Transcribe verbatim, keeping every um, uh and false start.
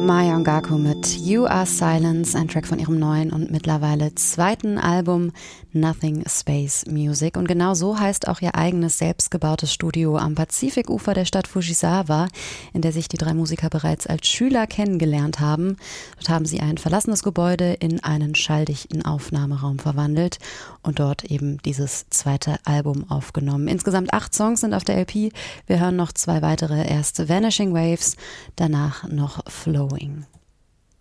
Maya Ongaku mit You Are Silence, ein Track von ihrem neuen und mittlerweile zweiten Album Nothing Space Music. Und genau so heißt auch ihr eigenes selbstgebautes Studio am Pazifikufer der Stadt Fujisawa, in der sich die drei Musiker bereits als Schüler kennengelernt haben. Dort haben sie ein verlassenes Gebäude in einen schalldichten Aufnahmeraum verwandelt und dort eben dieses zweite Album aufgenommen. Insgesamt acht Songs sind auf der L P. Wir hören noch zwei weitere, erst Vanishing Waves, danach noch Flowing.